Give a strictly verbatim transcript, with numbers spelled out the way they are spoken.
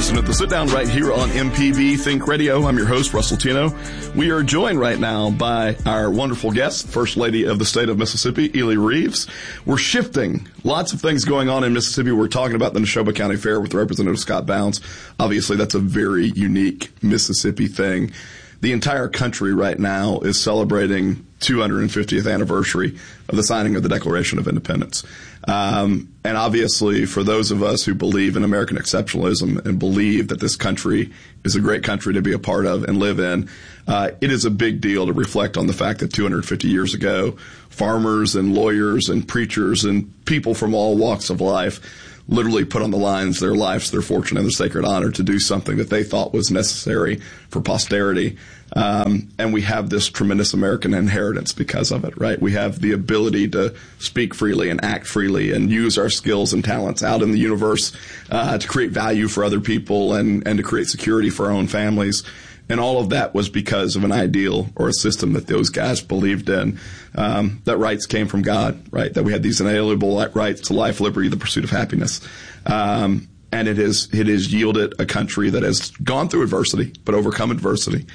listening to The Sit Down right here on M P B Think Radio. I'm your host, Russell Tino. We are joined right now by our wonderful guest, First Lady of the State of Mississippi, Ely Reeves. We're shifting. Lots of things going on in Mississippi. We're talking about the Neshoba County Fair with Representative Scott Bounds. Obviously, that's a very unique Mississippi thing. The entire country right now is celebrating two hundred fiftieth anniversary of the signing of the Declaration of Independence. Um, and obviously, for those of us who believe in American exceptionalism and believe that this country is a great country to be a part of and live in, uh, it is a big deal to reflect on the fact that two hundred fifty years ago, farmers and lawyers and preachers and people from all walks of life literally put on the lines their lives, their fortune, and their sacred honor to do something that they thought was necessary for posterity. Um, and we have this tremendous American inheritance because of it, right? We have the ability to speak freely and act freely and use our skills and talents out in the universe uh, to create value for other people and, and to create security for our own families. And all of that was because of an ideal or a system that those guys believed in, um, that rights came from God, right? That we had these inalienable rights to life, liberty, the pursuit of happiness. Um, and it is, it has yielded a country that has gone through adversity, but overcome adversity.